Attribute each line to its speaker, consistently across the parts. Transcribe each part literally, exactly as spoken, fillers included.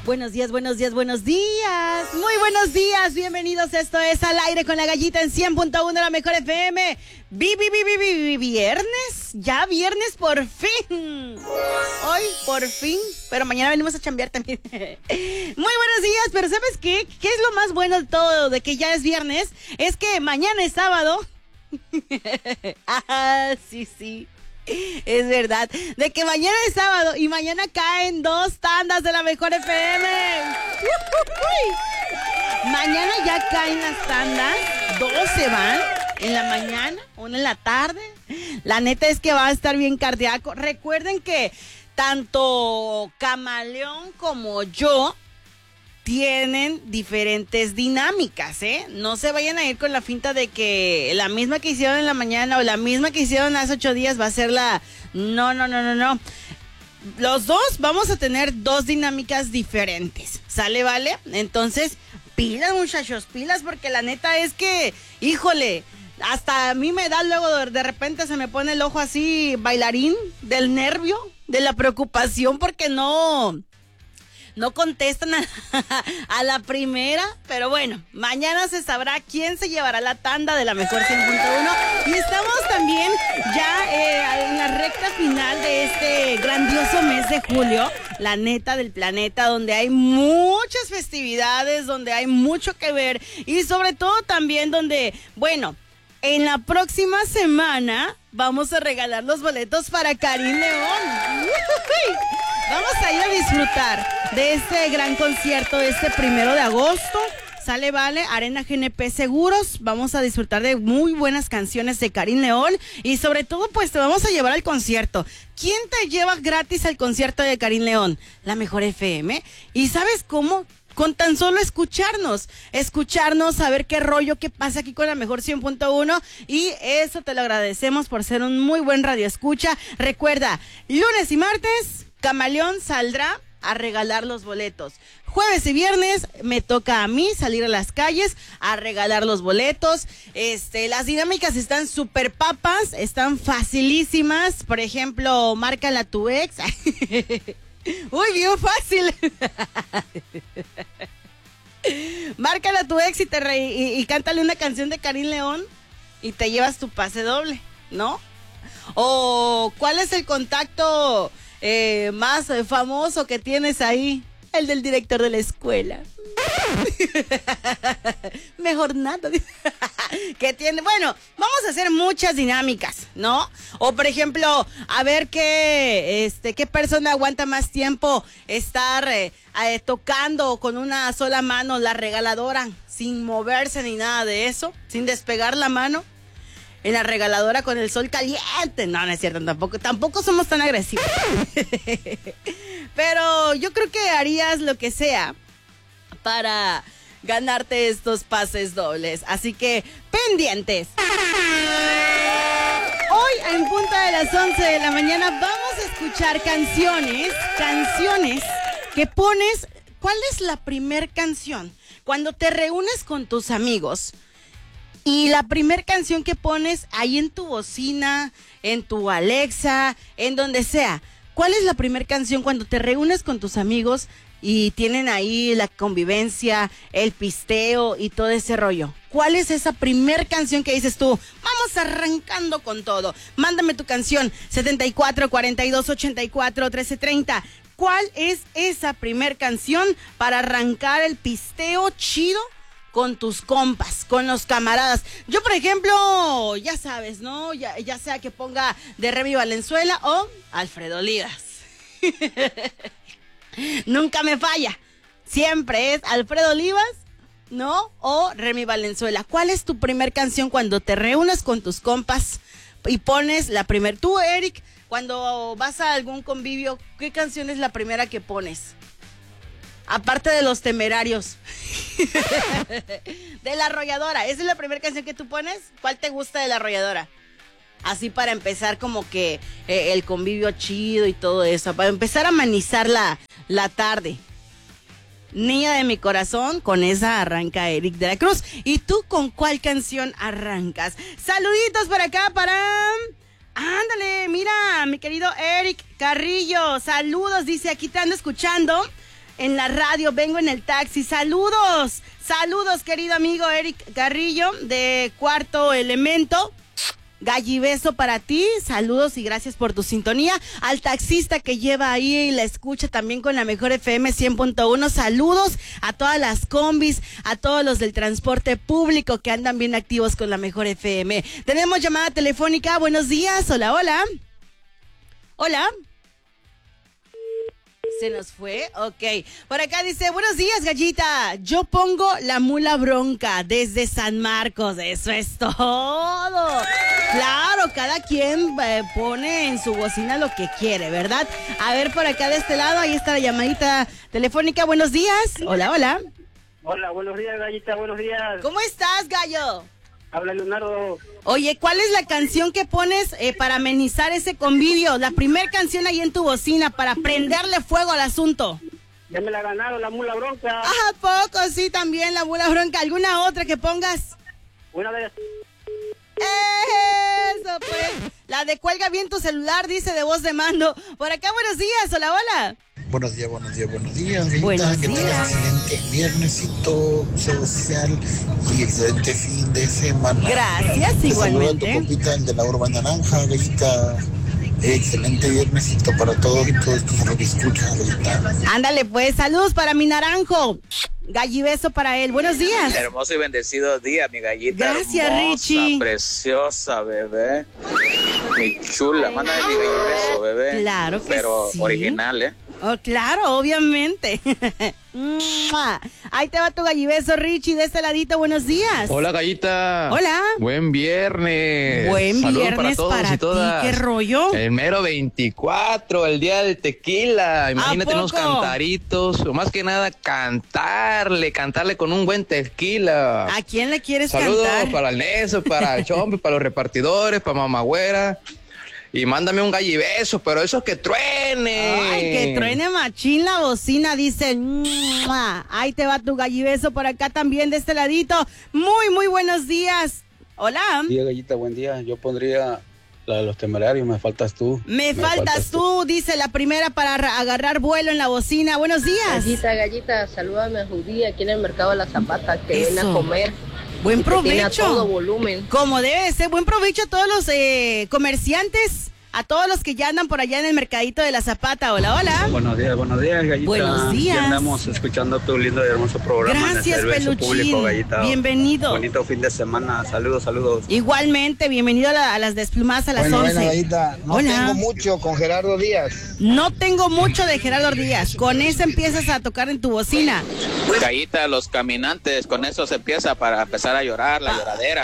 Speaker 1: Buenos días, buenos días, buenos días. Muy buenos días, bienvenidos. Esto es Al Aire con la Gallita en cien punto uno, la mejor F M. Vi, vi, vi, vi, vi, viernes, ya viernes por fin. Hoy por fin, pero mañana venimos a chambear también. Muy buenos días, pero ¿sabes qué? ¿Qué es lo más bueno de todo de que ya es viernes? Es que mañana es sábado. Ah, sí, sí. Es verdad, de que mañana es sábado y mañana caen dos tandas de la mejor F M. Mañana ya caen las tandas, dos se van en la mañana, una en la tarde. La neta es que va a estar bien cardíaco. Recuerden que tanto Camaleón como yo tienen diferentes dinámicas, ¿eh? No se vayan a ir con la finta de que la misma que hicieron en la mañana o la misma que hicieron hace ocho días va a ser la... No, no, no, no, no. Los dos vamos a tener dos dinámicas diferentes, ¿sale, vale? Entonces, pilas, muchachos, pilas, porque la neta es que, híjole, hasta a mí me da luego, de repente se me pone el ojo así bailarín del nervio, de la preocupación, porque no... No contestan a, a la primera, pero bueno, mañana se sabrá quién se llevará la tanda de la mejor cien punto uno. Y estamos también ya eh, en la recta final de este grandioso mes de julio, la neta del planeta, donde hay muchas festividades, donde hay mucho que ver y sobre todo también donde, bueno, en la próxima semana vamos a regalar los boletos para Karim León. Vamos a ir a disfrutar de este gran concierto este primero de agosto. Sale, vale, Arena G N P Seguros. Vamos a disfrutar de muy buenas canciones de Karim León y sobre todo pues te vamos a llevar al concierto. ¿Quién te lleva gratis al concierto de Karim León? La mejor F M. ¿Y sabes cómo? Con tan solo escucharnos, escucharnos, saber qué rollo, qué pasa aquí con la mejor cien punto uno y eso te lo agradecemos por ser un muy buen radioescucha. Recuerda, lunes y martes, Camaleón saldrá a regalar los boletos. Jueves y viernes me toca a mí salir a las calles a regalar los boletos. Este, las dinámicas están súper papas, están facilísimas. Por ejemplo, márcala a tu ex. Uy, bien fácil. Márcala a tu ex y, te re y, y cántale una canción de Karim León y te llevas tu pase doble, ¿no? O ¿cuál es el contacto eh, más eh, famoso que tienes ahí? El del director de la escuela. Mejor nada. Que tiene, bueno, vamos a hacer muchas dinámicas, ¿no? O por ejemplo, a ver qué, este, qué persona aguanta más tiempo estar eh, eh, tocando con una sola mano la regaladora, sin moverse ni nada de eso, sin despegar la mano. En la regaladora con el sol caliente. No, no es cierto, tampoco, tampoco somos tan agresivos. Pero yo creo que harías lo que sea para ganarte estos pases dobles. Así que, pendientes. Hoy, en punta de las once de la mañana, vamos a escuchar canciones, canciones que pones. ¿Cuál es la primer canción? Cuando te reúnes con tus amigos. Y la primer canción que pones ahí en tu bocina, en tu Alexa, en donde sea. ¿Cuál es la primer canción cuando te reúnes con tus amigos y tienen ahí la convivencia, el pisteo y todo ese rollo? ¿Cuál es esa primer canción que dices tú? Vamos arrancando con todo. Mándame tu canción setenta y cuatro, cuarenta y dos, ochenta y cuatro, trece, treinta. ¿Cuál es esa primer canción para arrancar el pisteo chido con tus compas, con los camaradas? Yo, por ejemplo, ya sabes, ¿no? Ya, ya sea que ponga de Remy Valenzuela o Alfredo Olivas. Nunca me falla. Siempre es Alfredo Olivas, ¿no? O Remy Valenzuela. ¿Cuál es tu primer canción cuando te reúnes con tus compas y pones la primer? Tú, Eric, cuando vas a algún convivio, ¿qué canción es la primera que pones? Aparte de Los Temerarios. De La Arrolladora. ¿Esa es la primera canción que tú pones? ¿Cuál te gusta de La Arrolladora? Así para empezar como que eh, el convivio chido y todo eso. Para empezar a amenizar la, la tarde. Niña de mi corazón, con esa arranca Eric de la Cruz. ¿Y tú con cuál canción arrancas? Saluditos por acá para... Ándale, mira, mi querido Eric Carrillo. Saludos, dice, aquí te ando escuchando. en la radio, vengo en el taxi. Saludos, saludos, querido amigo Eric Carrillo de Cuarto Elemento. Gallibeso para ti, saludos y gracias por tu sintonía. Al taxista que lleva ahí y la escucha también con la mejor F M cien punto uno, saludos a todas las combis, a todos los del transporte público que andan bien activos con la mejor F M. Tenemos llamada telefónica, buenos días, hola, hola. Hola. ¿Se nos fue? Ok. Por acá dice, buenos días, Gallita. Yo pongo La Mula Bronca desde San Marcos. Eso es todo. Claro, cada quien eh, pone en su bocina lo que quiere, ¿verdad? A ver, por acá de este lado, ahí está la llamadita telefónica. Buenos días. Hola, hola.
Speaker 2: Hola, buenos días, Gallita. Buenos días.
Speaker 1: ¿Cómo estás, Gallo?
Speaker 2: Habla Leonardo.
Speaker 1: Oye, ¿cuál es la canción que pones eh, para amenizar ese convivio? La primera canción ahí en tu bocina para prenderle fuego al asunto.
Speaker 2: Ya me la ganaron, La Mula Bronca.
Speaker 1: ¿A poco? Sí, también La Mula Bronca. ¿Alguna otra que pongas?
Speaker 2: Una de...
Speaker 1: Eso, pues. La de cuelga bien tu celular, dice de voz de mando. Por acá, buenos días. Hola, hola.
Speaker 3: Buenos días, buenos días, buenos días. Gallita,
Speaker 1: buenos
Speaker 3: que
Speaker 1: días.
Speaker 3: tengas excelente viernesito social y excelente fin de semana.
Speaker 1: Gracias,
Speaker 3: Te
Speaker 1: igualmente.
Speaker 3: saluda tu compita, el de la Urba Naranja, Gallita. Excelente viernesito para todos y todos tus que escuchan, Gallita.
Speaker 1: Ándale, pues, saludos para mi naranjo. Gallibeso para él. Buenos días.
Speaker 4: Hermoso y bendecido día, mi Gallita.
Speaker 1: Gracias,
Speaker 4: hermosa,
Speaker 1: Richie.
Speaker 4: Preciosa, bebé. Mi chula, mándame mi gallibeso, bebé.
Speaker 1: Claro que
Speaker 4: Pero
Speaker 1: sí.
Speaker 4: original, ¿eh?
Speaker 1: Oh, claro, obviamente. ¡Mua! Ahí te va tu gallibeso, Richie, de este ladito. Buenos días.
Speaker 5: Hola, Gallita.
Speaker 1: Hola.
Speaker 5: Buen viernes.
Speaker 1: Buen
Speaker 5: Saludos
Speaker 1: viernes
Speaker 5: para, todos
Speaker 1: para
Speaker 5: y todas.
Speaker 1: ti. ¿Qué rollo?
Speaker 5: El mero veinticuatro, el día del tequila. Imagínate
Speaker 1: ¿A
Speaker 5: unos
Speaker 1: poco?
Speaker 5: cantaritos, o más que nada cantarle, cantarle con un buen tequila.
Speaker 1: ¿A quién le quieres
Speaker 5: Saludos
Speaker 1: cantar?
Speaker 5: para el Neso, para el Chompi, para los repartidores, para Mamagüera. Y mándame un gallibeso, pero eso que truene.
Speaker 1: Ay, que truene machín la bocina, dice. ¡Mua! Ahí te va tu gallibeso por acá también de este ladito. Muy, muy buenos días. Hola.
Speaker 6: Buen día, Gallita, buen día. Yo pondría la de Los Temerarios, Me Faltas Tú.
Speaker 1: Me, me faltas, faltas tú, dice la primera para agarrar vuelo en la bocina. Buenos días.
Speaker 7: Gallita, Gallita, salúdame a Judí aquí en el mercado de la Zapata, que
Speaker 1: Eso.
Speaker 7: viene a comer.
Speaker 1: Buen provecho.
Speaker 7: Tiene a todo volumen.
Speaker 1: Como debe ser. Buen provecho a todos los eh, comerciantes, a todos los que ya andan por allá en el mercadito de la Zapata. Hola, hola.
Speaker 6: Buenos días, buenos días, Gallita.
Speaker 1: Buenos días.
Speaker 6: Ya andamos escuchando tu lindo y hermoso programa.
Speaker 1: Gracias,
Speaker 6: en el servicio
Speaker 1: Peluchín.
Speaker 6: público, Gallita.
Speaker 1: Bienvenido.
Speaker 6: Bonito fin de semana. Saludos, saludos.
Speaker 1: Igualmente, bienvenido a, la, a las desplumadas a las
Speaker 3: Bueno,
Speaker 1: once.
Speaker 3: bueno, Gallita, no
Speaker 1: Hola.
Speaker 3: tengo mucho con Gerardo Díaz.
Speaker 1: No tengo mucho de Gerardo Díaz. Con eso empiezas a tocar en tu bocina.
Speaker 4: Gallita, los caminantes, con eso se empieza para empezar a llorar, la lloradera.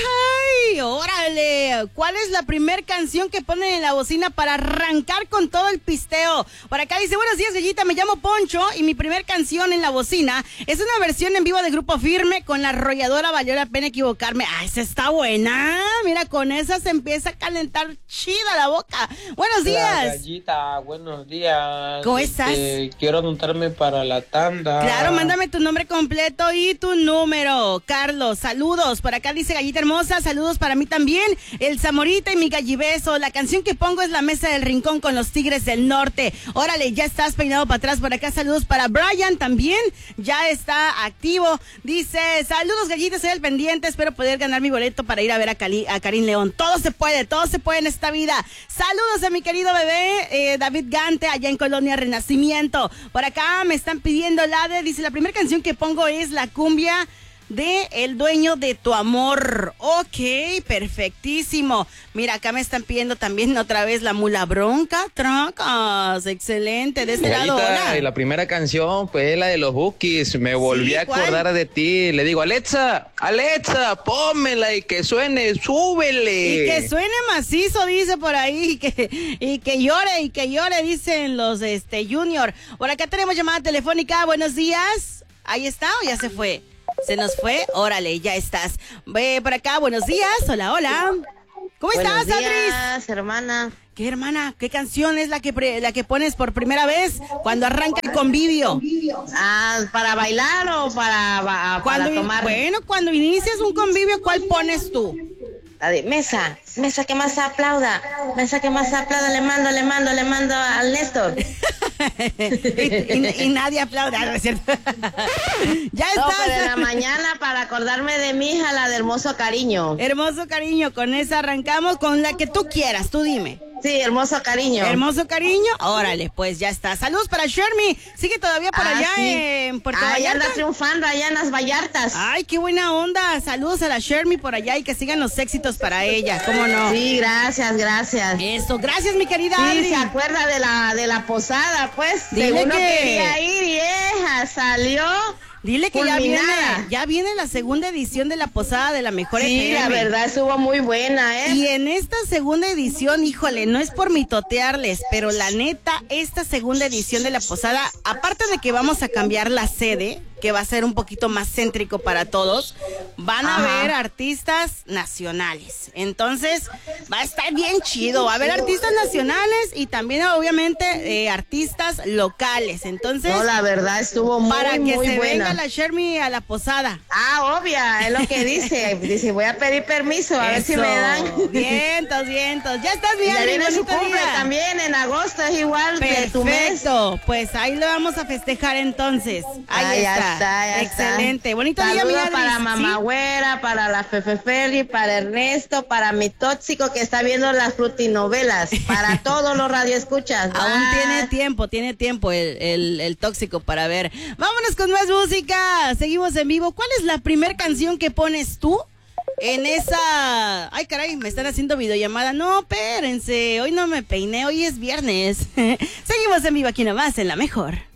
Speaker 1: ¡Ay, órale! ¿Cuál es la primer canción que ponen en la bocina para arrancar con todo el pisteo? Por acá dice, buenos días, Gallita, me llamo Poncho y mi primer canción en la bocina es una versión en vivo de Grupo Firme con la arrolladora Valió la Pena Equivocarme. ¡Ah, esa está buena! Mira, con esa se empieza a calentar chida la boca. ¡Buenos días!
Speaker 8: Hola, Gallita, buenos días.
Speaker 1: ¿Cómo estás?
Speaker 8: Este, quiero anotarme para la tanda.
Speaker 1: Claro, mándame tu nombre completo y tu número. Carlos, saludos. Por acá dice Gallita Hermosa, saludos para mí también. El Zamorita y mi gallibeso. La canción que pongo es La Mesa del Rincón con los Tigres del Norte. Órale, ya estás peinado para atrás. Por acá saludos para Brian también. Ya está activo. Dice, saludos Gallita, soy el pendiente. Espero poder ganar mi boleto para ir a ver a, Cali, a Karim León. Todo se puede, todo se puede en esta vida. Saludos a mi querido bebé eh, David Gante allá en Colonia Renacimiento. Por acá me están pidiendo la de, dice, la primera canción que pongo es la cumbia de El Dueño de Tu Amor. Ok, perfectísimo. Mira, acá me están pidiendo también otra vez La Mula Bronca. Trocas, excelente. De este lado, hola.
Speaker 5: Y la primera canción, pues, la de los Bookies. Me volví
Speaker 1: Sí,
Speaker 5: a
Speaker 1: ¿cuál?
Speaker 5: acordar de ti. Le digo, Alexa, Alexa, pónmela y que suene, súbele.
Speaker 1: Y que suene macizo, dice por ahí, y que, y que llore, y que llore, dicen los este Junior. Por acá tenemos llamada telefónica. Buenos días. ¿Ahí está o ya se fue? ¿Se nos fue? Órale, ya estás. Ve por acá, buenos días. Hola, hola. ¿Cómo
Speaker 7: Buenos
Speaker 1: estás, Adris?
Speaker 7: días, hermana.
Speaker 1: ¿Qué, hermana? ¿Qué canción es la que pre- la que pones por primera vez cuando arranca el convivio?
Speaker 7: Ah, ¿para bailar o para, para
Speaker 1: Cuando,
Speaker 7: tomar?
Speaker 1: bueno, cuando inicias un convivio, ¿cuál pones tú?
Speaker 7: La de mesa, mesa que más aplauda, mesa que más aplauda, le mando, le mando, le mando al Néstor.
Speaker 1: y, y, y nadie aplaude, ¿no es cierto? Ya
Speaker 9: No,
Speaker 1: estás.
Speaker 9: pero en la mañana para acordarme de mi hija, la de Hermoso Cariño.
Speaker 1: Hermoso Cariño, con esa arrancamos, con la que tú quieras, tú dime.
Speaker 9: Sí, Hermoso Cariño.
Speaker 1: Hermoso Cariño, órale, pues ya está. Saludos para Shermy, sigue todavía por
Speaker 9: Ah,
Speaker 1: allá
Speaker 9: sí.
Speaker 1: en Puerto
Speaker 9: Ahí
Speaker 1: Vallarta.
Speaker 9: anda triunfando, allá en las Vallartas.
Speaker 1: Ay, qué buena onda. Saludos a la Shermy por allá y que sigan los éxitos para ella, ¿cómo no?
Speaker 9: Sí, gracias, gracias.
Speaker 1: Eso, gracias mi querida
Speaker 9: Sí,
Speaker 1: Adri.
Speaker 9: se acuerda de la de la posada, pues.
Speaker 1: Dile
Speaker 9: Según no
Speaker 1: que-
Speaker 9: quería ir y ella salió.
Speaker 1: Dile que ya viene,
Speaker 9: fulminada.
Speaker 1: ya viene la segunda edición de la posada de la mejor
Speaker 9: Sí,
Speaker 1: F M.
Speaker 9: la verdad estuvo muy buena, ¿eh?
Speaker 1: Y en esta segunda edición, híjole, no es por mitotearles, pero la neta, esta segunda edición de la posada, aparte de que vamos a cambiar la sede, que va a ser un poquito más céntrico para todos, van a
Speaker 9: Ajá.
Speaker 1: haber artistas nacionales. Entonces, va a estar bien chido. Va a haber artistas nacionales y también, obviamente, eh, artistas locales. Entonces,
Speaker 9: No, la verdad estuvo muy,
Speaker 1: para que
Speaker 9: muy
Speaker 1: se
Speaker 9: buena.
Speaker 1: venga la Shermy a la posada.
Speaker 9: Ah, obvia, es lo que dice. Dice, voy a pedir permiso, a ver si
Speaker 1: Eso.
Speaker 9: me dan.
Speaker 1: Vientos, vientos. Ya estás
Speaker 9: Y
Speaker 1: bien,
Speaker 9: ya viene su
Speaker 1: bonito
Speaker 9: cumple
Speaker 1: día.
Speaker 9: también en agosto, es igual de tu mes.
Speaker 1: Perfecto, pues ahí lo vamos a festejar entonces. Ahí
Speaker 9: Ah, ya
Speaker 1: está.
Speaker 9: está, ya está.
Speaker 1: Excelente. Bonito día, mi
Speaker 9: Saludos
Speaker 1: Adri.
Speaker 9: para
Speaker 1: ¿Sí?
Speaker 9: Mamá Güera, para la Fefe Ferry, para Ernesto, para mi tóxico que está viendo las frutinovelas, para todos los radioescuchas.
Speaker 1: Aún
Speaker 9: Bye.
Speaker 1: tiene tiempo, tiene tiempo el, el, el tóxico para ver. Vámonos con más música. Seguimos en vivo. ¿Cuál es la primer canción que pones tú en esa... Ay, caray, me están haciendo videollamada. No, espérense, hoy no me peiné, hoy es viernes. Seguimos en vivo aquí nomás, en La Mejor.